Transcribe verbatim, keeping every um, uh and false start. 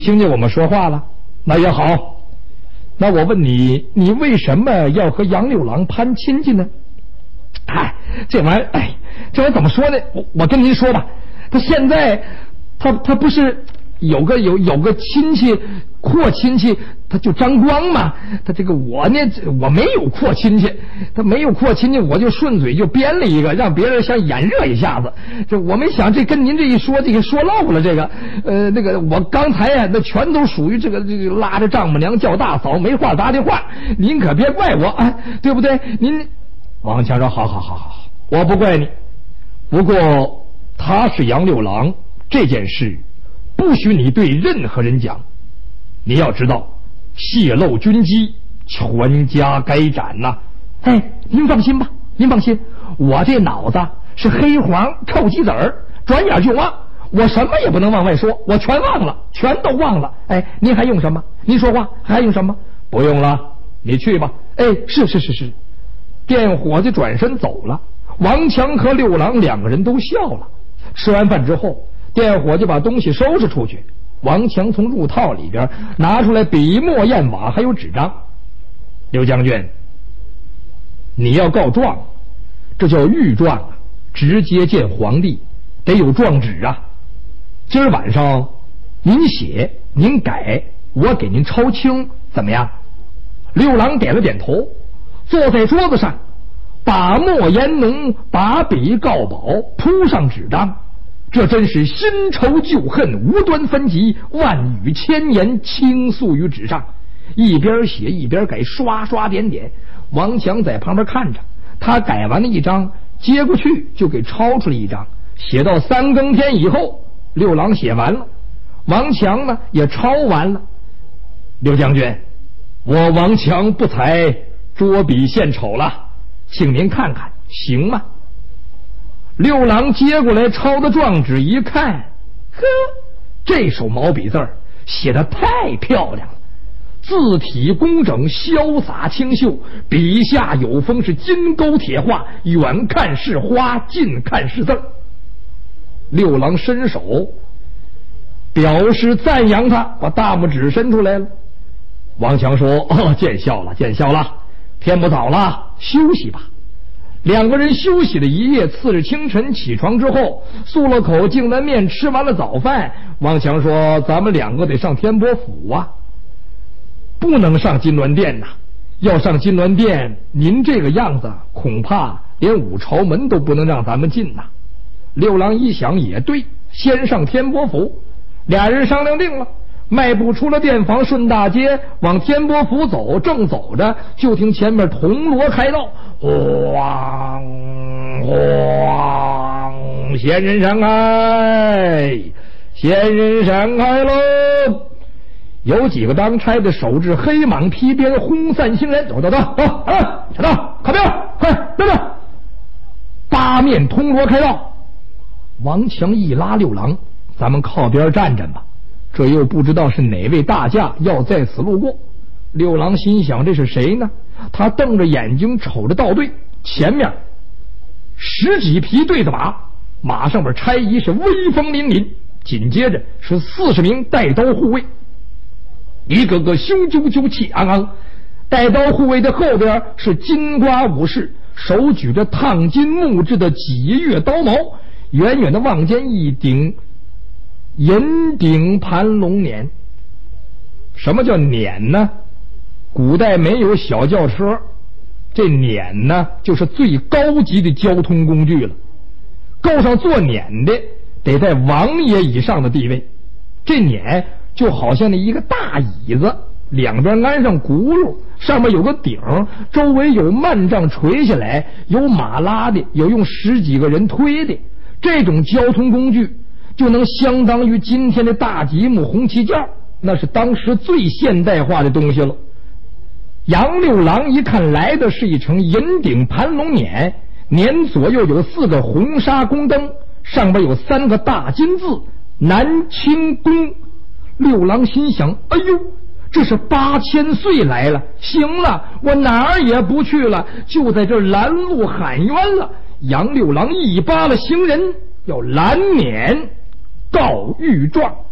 听见我们说话了，那也好。那我问你，你为什么要和杨六郎攀亲戚呢？哎，这玩意儿，哎，这玩意儿怎么说呢？我我跟您说吧，他现在，他他不是有个有有个亲戚阔亲戚，他就张光嘛。他这个我呢，我没有阔亲戚，他没有阔亲戚，我就顺嘴就编了一个，让别人想眼热一下子。这我没想，这跟您这一说，这个说漏了。这个呃，那个我刚才呀、啊，那全都属于这个这个拉着丈母娘叫大嫂，没话搭的话，您可别怪我啊，对不对？您王强说：“好好好好，我不怪你。不过他是杨六郎，这件事不许你对任何人讲。你要知道，泄露军机，全家该斩呐、啊！哎，您放心吧，您放心，我这脑子是黑黄臭鸡子儿，转眼就忘，我什么也不能往外说，我全忘了，全都忘了。哎，您还用什么？您说话还用什么？不用了，你去吧。哎，是是是是。”店伙计转身走了，王强和六郎两个人都笑了。吃完饭之后，店伙计把东西收拾出去，王强从入套里边拿出来笔墨砚瓦还有纸张。刘将军，你要告状，这叫御状啊，直接见皇帝，得有状纸啊。今儿晚上您写您改，我给您抄清，怎么样？六郎点了点头，坐在桌子上，把墨研浓，把笔告宝，铺上纸张。这真是新仇旧恨无端分集，万语千言倾诉于纸上。一边写一边改，刷刷点点。王强在旁边看着，他改完了一张，接过去就给抄出了一张。写到三更天以后，六郎写完了，王强呢也抄完了。刘将军，我王强不才捉笔献丑了，请您看看行吗？六郎接过来抄的状纸一看，呵，这手毛笔字儿写得太漂亮了，字体工整，潇洒清秀，笔下有风，是金钩铁画，远看是花，近看是字。六郎伸手表示赞扬他，把大拇指伸出来了。王强说：“哦，见笑了，见笑了，天不早了，休息吧。”两个人休息了一夜，次日清晨起床之后，漱了口净兰面，吃完了早饭。王强说：“咱们两个得上天波府啊，不能上金銮殿呐。要上金銮殿，您这个样子，恐怕连五朝门都不能让咱们进呐。”六郎一想也对，先上天波府。俩人商量定了，迈步出了殿房，顺大街往天波府走。正走着，就听前面铜锣开道，咣咣，仙人闪开，仙人闪开喽！有几个当差的手执黑蟒披鞭，轰散行人。走走走，走啊！小道，靠边，快等等！八面铜锣开道。王强一拉六郎，咱们靠边站站吧，这又不知道是哪位大驾要在此路过。六郎心想，这是谁呢？他瞪着眼睛瞅着道队，前面十几匹对子马，马上边差役是威风凛凛，紧接着是四十名带刀护卫，一个个凶赳赳气昂昂。带刀护卫的后边是金瓜武士，手举着烫金木质的几月刀矛，远远的望见一顶银顶盘龙辇。什么叫辇呢？古代没有小轿车，这辇呢就是最高级的交通工具了。够上坐辇的得在王爷以上的地位。这辇就好像那一个大椅子，两边安上轱辘，上面有个顶，周围有幔帐垂下来，有马拉的，有用十几个人推的。这种交通工具就能相当于今天的大吉姆红旗架，那是当时最现代化的东西了。杨六郎一看来的是一乘银顶盘龙辇，辇左右有四个红纱宫灯，上边有三个大金字南清宫。六郎心想，哎呦，这是八千岁来了，行了，我哪儿也不去了，就在这拦路喊冤了。杨六郎一扒了行人，要拦辇告御状。